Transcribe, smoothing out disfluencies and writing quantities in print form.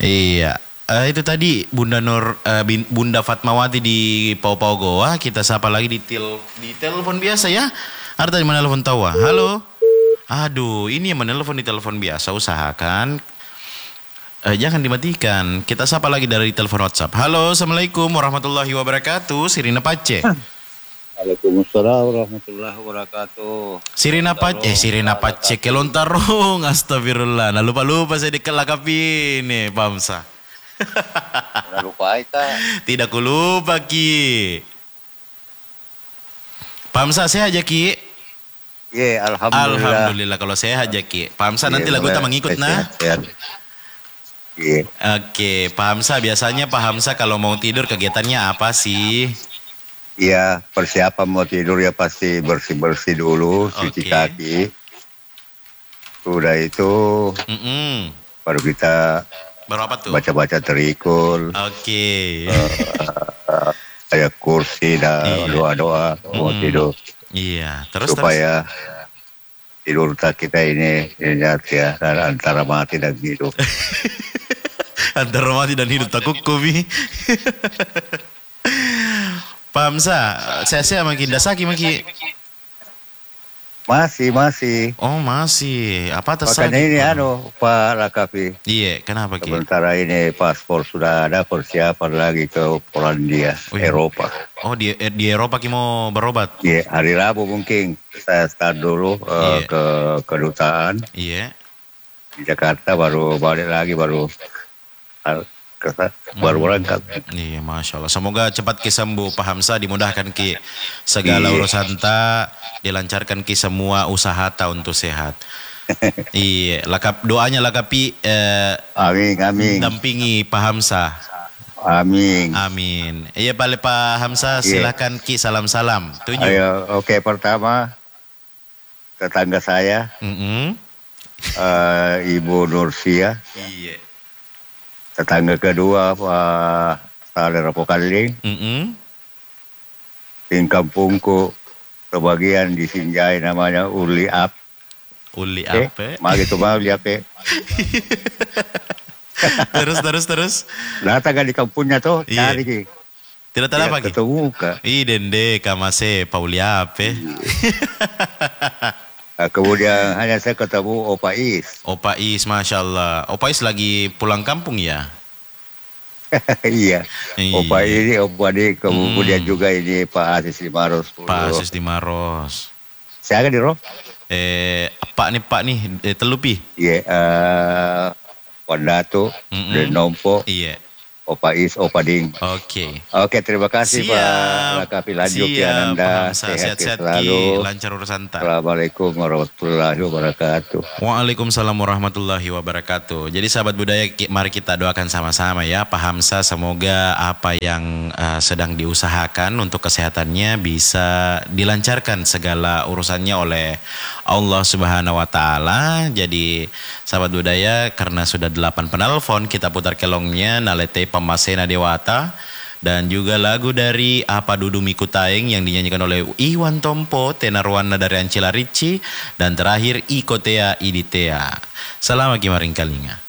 Iya. Itu tadi Bunda Bunda Fatmawati di Pau-Pau Goa. Kita sapa lagi di telepon biasa ya. Ada tadi menelpon tawa. Halo. Aduh, ini yang menelpon di telepon biasa. Usahakan jangan dimatikan. Kita sapa lagi dari telepon WhatsApp. Halo, assalamualaikum warahmatullahi wabarakatuh. Sirina Pace. Waalaikumsalam warahmatullahi wabarakatuh. Sirina Pace kelontarong. Astagfirullah. Nah, lupa saya dikelakapi nih, Bamsa. Udah lupa kita. Tidak kulupa Ki. Pamsa sehat aja Ki. Iya, alhamdulillah. Alhamdulillah kalau sehat aja Ki. Pamsa nanti lagu kita mengikut nah. Iya. Oke, Pak Hamsa biasanya Pak Hamsa kalau mau tidur kegiatannya apa sih? Iya, persiapan mau tidur ya pasti bersih-bersih dulu, cuci kaki. Udah itu baru kita berapa tuh? Baca-baca terikul. Oke. Kayak kursi dan doa-doa mau tidur. Iya, terus supaya tidur kita ini ya antara mati dan hidup. Antara mati dan hidup takut kopi. Pak Hamsa, saya makin dasaki makin. Masih. Oh masih. Apa tersakit? Makanya ini Pak Rakapi. Iya, kenapa Ki? Sementara ini paspor sudah ada, persiapan lagi ke Polandia, Eropa. Oh di Eropa Ki mau berobat? Iya, hari Rabu mungkin saya start dulu ke kedutaan. Iya. Di Jakarta baru balik lagi baru berangkat. Iya, Masya Allah. Semoga cepat Ki sembuh Pak Hamsa, dimudahkan Ki segala urusan dilancarkan Ki semua usaha untuk sehat. Iya, doanya lakapi amin. Dampingi Pak Hamsa. Amin. Iya Pak Hamsa, silakan Ki salam-salam. Ayo, oke, pertama tetangga saya. Ibu Nursia. Iya. Tetangga kedua Pak Saleh Rapokaling. Di kampungku sebagian di Sinjai namanya Uli Ap. Uli Ap. Magi tuh Uli Ap. Terus. Datang di kampungnya tuh cari Ki. Tidak tahu apa Ki? Ketemu Kak. Dende kamase Pauli Ap. Kemudian hanya saya ketemu Opa Is. Opa Is, Masya Allah. Opa Is lagi pulang kampung ya? Iya. Opa ini, Opa di, kemudian juga ini Pak Asis di Maros. Pak Asis di Maros. Saya di Roh. Pak nih, Telupi. Iya, Wandato, Nompo. Iya. Opa Is, Opa Ding. Oke, terima kasih Pak Rakapi, lanjut ya Anda. Sehat-sehat selalu. Lancar urusan tak. Assalamualaikum warahmatullahi wabarakatuh. Waalaikumsalam warahmatullahi wabarakatuh. Jadi sahabat budaya, mari kita doakan sama-sama ya Pak Hamsa, semoga apa yang sedang diusahakan untuk kesehatannya bisa dilancarkan segala urusannya oleh Allah Subhanahu wa taala. Jadi sahabat budaya, karena sudah 8 penelpon, kita putar kelongnya Nalete Pamasena Dewata dan juga lagu dari Apa Dudu Miku Taeng yang dinyanyikan oleh Iwan Tompo, Tenarwana dari Ancila Ricci, dan terakhir Ikotea Iditea. Selamat Kimaring Kalinga.